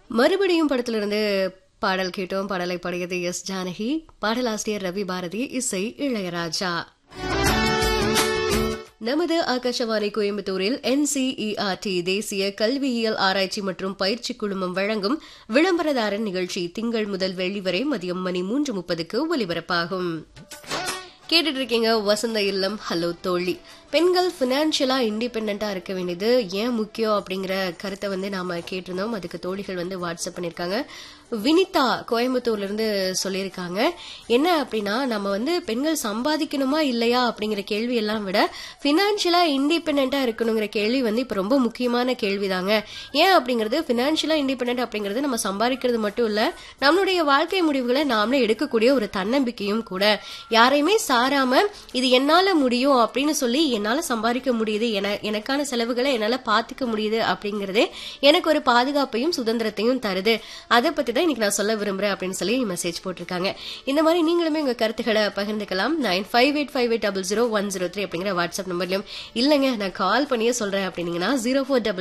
மறுபடியும் படத்திலிருந்து பாடல் கேட்டோம். பாடலை பாடியது எஸ் ஜானகி, பாடலாசிரியர் ரவி பாரதி, இசை இளையராஜா. நமது ஆகாஷவாணி கோயம்புத்தூரில் NCERT தேசிய கல்வியியல் ஆராய்ச்சி மற்றும் பயிற்சி குழுமம் வழங்கும் விளம்பரதாரன் நிகழ்ச்சி திங்கள் முதல் வெள்ளி வரை மதியம் மணி 3:30க்கு ஒலிபரப்பாகும். கேட்டுட்டு இருக்கீங்க வசந்த இல்லம். ஹலோ தோழி. பெண்கள் பினான்சியலா இண்டிபெண்டா இருக்க வேண்டியது ஏன் முக்கியம் அப்படிங்கிற கருத்தை நாம கேட்டிருந்தோம். அதுக்கு தோழிகள் வாட்ஸ்அப் பண்ணிருக்காங்க. வினிதா கோயம்புத்தூர்ல இருந்து சொல்லியிருக்காங்க. என்ன அப்படின்னா, நம்ம பெண்கள் சம்பாதிக்கணுமா இல்லையா அப்படிங்கிற கேள்வி எல்லாம் விட பினான்சியலா இண்டிபெண்டா இருக்கணுங்கிற கேள்வி இப்ப ரொம்ப முக்கியமான கேள்விதாங்க. ஏன் அப்படிங்கிறது, பினான்சியலா இண்டிபெண்டன்ட் அப்படிங்கிறது நம்ம சம்பாதிக்கிறது மட்டும் இல்ல, நம்மளுடைய வாழ்க்கை முடிவுகளை நாமளே எடுக்கக்கூடிய ஒரு தன்னம்பிக்கையும் கூட. யாரையுமே சாராம இது என்னால முடியும் அப்படின்னு சொல்லி, என்னால சம்பாதிக்க முடியுது, எனக்கான செலவுகளை என்னால பாத்துக்க முடியுது அப்படிங்கறதே எனக்கு ஒரு பாதுகாப்பையும் சுதந்திரத்தையும் தருது. அதை பத்தி தான் இன்னைக்கு நான் சொல்ல விரும்புறேன் அப்படின்னு சொல்லி மெசேஜ் போட்டிருக்காங்க. இந்த மாதிரி நீங்களுமே உங்க கருத்துக்களை பகிர்ந்துக்கலாம். 9585800103 அப்படிங்கிற வாட்ஸ்அப் நம்பர்லயும், இல்லங்க நான் கால் பண்ணியே சொல்றேன் அப்படின்னீங்கன்னா 04